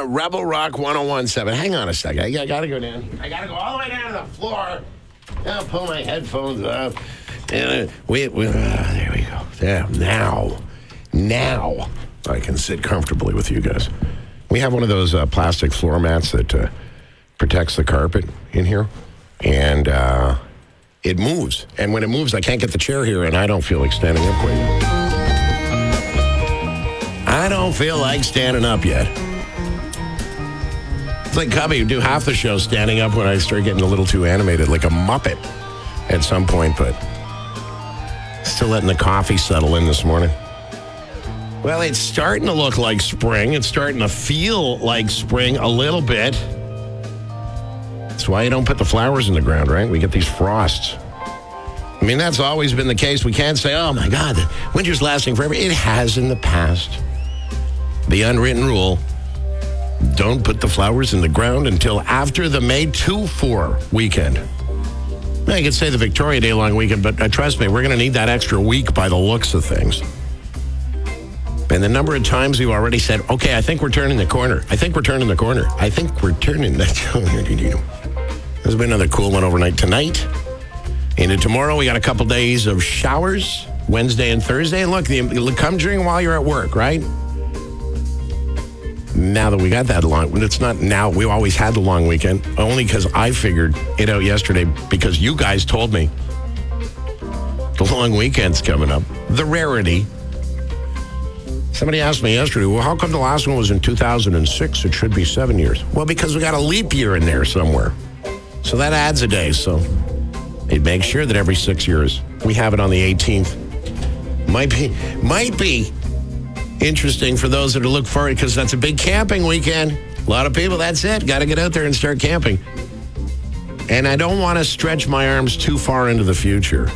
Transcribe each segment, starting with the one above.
Rebel Rock 101.7. Hang on a second. I got to go down. I got to go all the way down to the floor. I'll pull my headphones up. And there we go. There, now I can sit comfortably with you guys. We have one of those plastic floor mats that protects the carpet in here. And it moves. And when it moves, I can't get the chair here, and I don't feel like standing up quite yet. I don't feel like standing up yet. It's like Cubby, do half the show standing up when I start getting a little too animated, like a Muppet at some point, but still letting the coffee settle in this morning. Well, it's starting to look like spring. It's starting to feel like spring a little bit. That's why you don't put the flowers in the ground, right? We get these frosts. I mean, that's always been the case. We can't say, oh my God, the winter's lasting forever. It has in the past. The unwritten rule, don't put the flowers in the ground until after the May 2-4 weekend. I could say the Victoria Day long weekend, but trust me, we're going to need that extra week by the looks of things. And the number of times you already said, okay, I think we're turning the corner. I think we're turning the corner. I think we're turning the corner. There's been another cool one overnight tonight. Into tomorrow, we got a couple days of showers, Wednesday and Thursday. And look, come during while you're at work, right? Now that we got that long, it's not now, we always had the long weekend, only because I figured it out yesterday because you guys told me the long weekend's coming up. The rarity. Somebody asked me yesterday, well, how come the last one was in 2006? It should be 7 years. Well, because we got a leap year in there somewhere. So that adds a day. So it makes sure that every 6 years we have it on the 18th. Might be interesting for those that are looking forward because that's a big camping weekend. A lot of people, that's it. Got to get out there and start camping. And I don't want to stretch my arms too far into the future.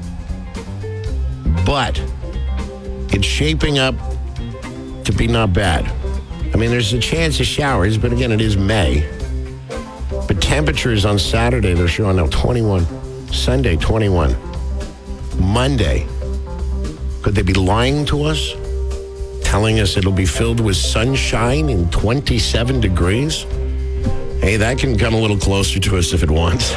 But it's shaping up to be not bad. I mean, there's a chance of showers, but again, it is May. But temperatures on Saturday, they're showing now 21. Sunday, 21. Monday, could they be lying to us? Telling us it'll be filled with sunshine and 27 degrees? Hey, that can come a little closer to us if it wants.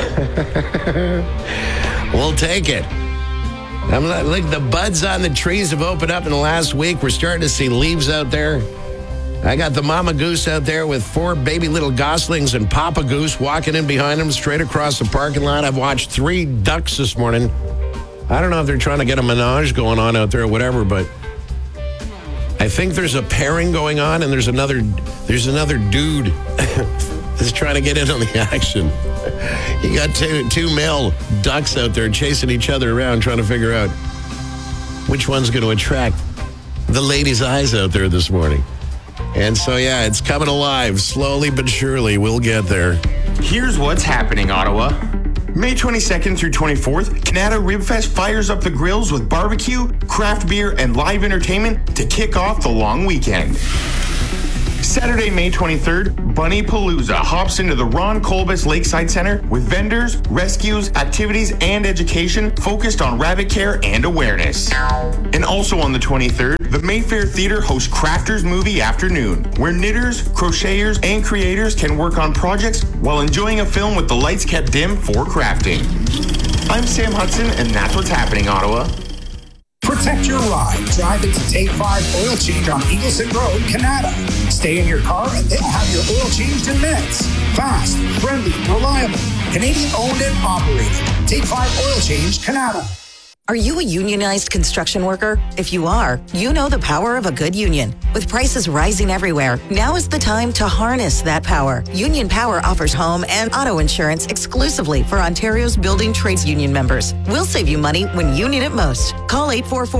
We'll take it. Look, the buds on the trees have opened up in the last week. We're starting to see leaves out there. I got the mama goose out there with 4 baby little goslings and Papa Goose walking in behind them straight across the parking lot. I've watched 3 ducks this morning. I don't know if they're trying to get a menage going on out there or whatever, but I think there's a pairing going on, and there's another dude that's trying to get in on the action. You got two male ducks out there chasing each other around, trying to figure out which one's going to attract the ladies' eyes out there this morning. And so, yeah, it's coming alive. Slowly but surely, we'll get there. Here's what's happening, Ottawa. May 22nd through 24th, Canada Rib Fest fires up the grills with barbecue, craft beer, and live entertainment to kick off the long weekend. Saturday, May 23rd, Bunny Palooza hops into the Ron Colbus Lakeside Center with vendors, rescues, activities, and education focused on rabbit care and awareness. And also on the 23rd, the Mayfair Theatre hosts Crafters Movie Afternoon, where knitters, crocheters, and creators can work on projects while enjoying a film with the lights kept dim for crafting. I'm Sam Hudson, and that's what's happening, Ottawa. Protect your ride. Drive into Take 5 Oil Change on Eagleson Road, Canada. Stay in your car and they'll have your oil changed in minutes. Fast, friendly, reliable. Canadian owned and operated. Take 5 Oil Change, Canada. Are you a unionized construction worker? If you are, you know the power of a good union. With prices rising everywhere, now is the time to harness that power. Union Power offers home and auto insurance exclusively for Ontario's building trades union members. We'll save you money when you need it most. Call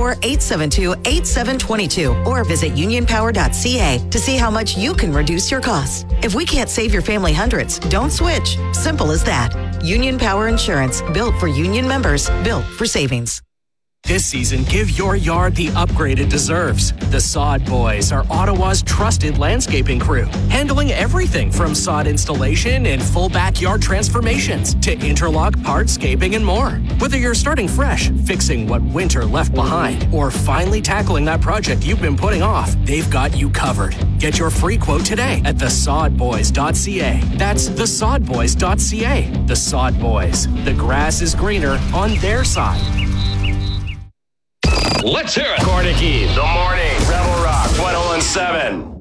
844-872-8722 or visit unionpower.ca to see how much you can reduce your costs. If we can't save your family hundreds, don't switch. Simple as that. Union Power Insurance, built for union members, built for savings. This season, give your yard the upgrade it deserves. The Sod Boys are Ottawa's trusted landscaping crew, handling everything from sod installation and full backyard transformations to interlock, hardscaping, and more. Whether you're starting fresh, fixing what winter left behind, or finally tackling that project you've been putting off, they've got you covered. Get your free quote today at thesodboys.ca. That's thesodboys.ca. The Sod Boys. The grass is greener on their side. Let's hear it. Cornicky, the morning. Rebel Rock 101.7.